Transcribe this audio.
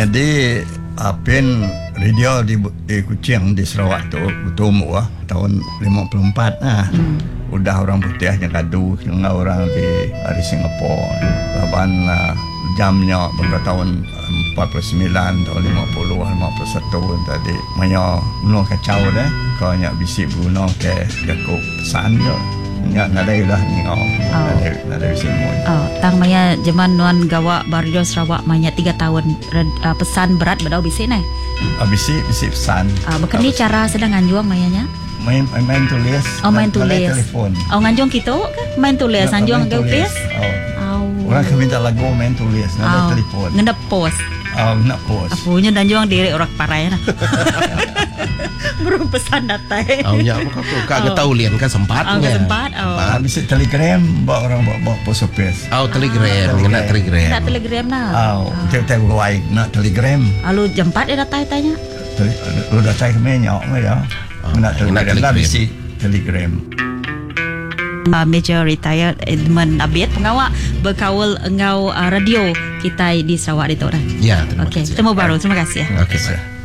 Jadi Apin radio di Kuching di Sarawak tu bertumbuh tahun 54 udah orang putih yang gaduh dengan orang di Singapura. Laban jamnya pada tahun 49 tahun 50 51 tadi banyak menung kacau dah. Kau nyak bisik guna ke jakuk pesan je. Nyak nadai dah ni nadai semua. Tang maya zaman nuan gawa Barrio Sarawak maya 3 tahun pesan berat badau bisik nai. Bisik pesan. Bekeni cara sedang anjuang mayanya? Main tulis. Main tulis. Telefon. Nganjung kita ke? Main tulis anjuang gaupis. Orang ke minta lagu main tulis ada telefon. Ngendap pos. Nak pos. Apunya dan juang diri orang parai nah. Burung pesan datai. Ya kau tahu lian kan sempatnya. Sempat. Bisa telegram bawa orang bawa pos office. Telegram, nak telegram. Nak telegram nah. Tiap-tiap gawai nak telegram. Lalu jam 4 dia datai tanya. Lu datai ke menyok ya. Nak telegram lah bisa telegram. Major retired Edmund Abid pengawal berkawal engau radio kita di Sarawak itu orang. Ya, terima kasih. kasih. Temu baru. Terima kasih ya. Okey.